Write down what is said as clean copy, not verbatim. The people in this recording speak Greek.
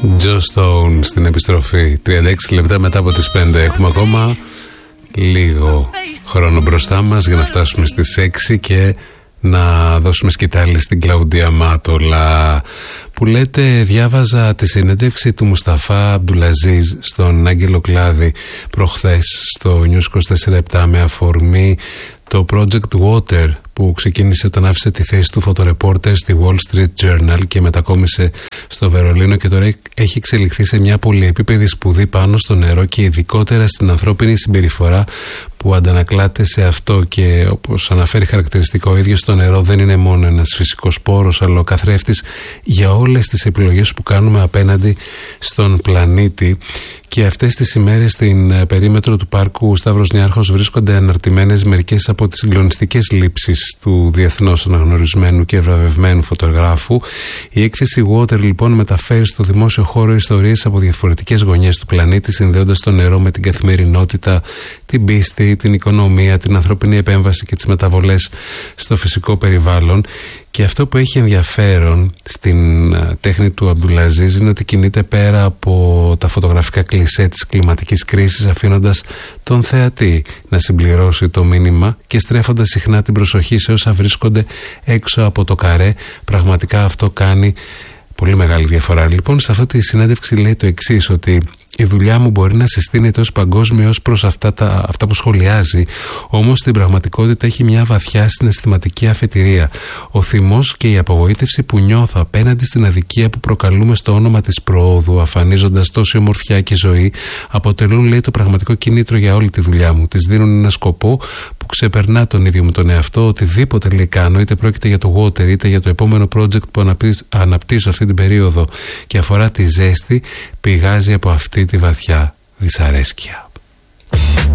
Joe Stone στην επιστροφή. 36 λεπτά μετά από τις 5. Έχουμε ακόμα λίγο χρόνο μπροστά μας για να φτάσουμε στις 6 και να δώσουμε σκητάλη στην Κλαουντία Μάτολα, που λέτε, διάβαζα τη συνέντευξη του Μουσταφά Αμπτουλαζίζ στον Άγγελο Κλάδη προχθές στο News 24/7 με αφορμή το Project Water που ξεκίνησε όταν άφησε τη θέση του φωτορεπόρτερ στη Wall Street Journal και μετακόμισε στο Βερολίνο, και τώρα έχει εξελιχθεί σε μια πολυεπίπεδη σπουδή πάνω στο νερό και ειδικότερα στην ανθρώπινη συμπεριφορά που αντανακλάται σε αυτό. Και όπως αναφέρει χαρακτηριστικό ο ίδιος, το νερό δεν είναι μόνο ένας φυσικός πόρος, αλλά ο καθρέφτης για όλες τις επιλογές που κάνουμε απέναντι στον πλανήτη. Και αυτές τις ημέρες στην περίμετρο του πάρκου Σταύρος Νιάρχος βρίσκονται αναρτημένες μερικές από τις συγκλονιστικές λήψεις του διεθνώς αναγνωρισμένου και βραβευμένου φωτογράφου. Η έκθεση Water λοιπόν μεταφέρει στο δημόσιο χώρο ιστορίες από διαφορετικές γωνιές του πλανήτη, συνδέοντας το νερό με την καθημερινότητα, την πίστη, την οικονομία, την ανθρώπινη επέμβαση και τις μεταβολές στο φυσικό περιβάλλον. Και αυτό που έχει ενδιαφέρον στην τέχνη του Αμπτουλαζίζ είναι ότι κινείται πέρα από τα φωτογραφικά κλισέ της κλιματικής κρίσης, αφήνοντας τον θεατή να συμπληρώσει το μήνυμα και στρέφοντας συχνά την προσοχή σε όσα βρίσκονται έξω από το καρέ. Πραγματικά αυτό κάνει πολύ μεγάλη διαφορά. Λοιπόν, σε αυτή τη συνέντευξη λέει το εξής, ότι η δουλειά μου μπορεί να συστήνεται ως παγκόσμια ως προς αυτά που σχολιάζει, όμως στην πραγματικότητα έχει μια βαθιά συναισθηματική αφετηρία. Ο θυμός και η απογοήτευση που νιώθω απέναντι στην αδικία που προκαλούμε στο όνομα της προόδου, αφανίζοντας τόση ομορφιά και ζωή, αποτελούν, λέει, το πραγματικό κίνητρο για όλη τη δουλειά μου. Της δίνουν ένα σκοπό που ξεπερνά τον ίδιο μου τον εαυτό. Οτιδήποτε, λέει, κάνω, είτε πρόκειται για το Water είτε για το επόμενο project που αναπτύσσω αυτή την περίοδο και αφορά τη ζέστη, πηγάζει από αυτή τη βαθιά δυσαρέσκεια.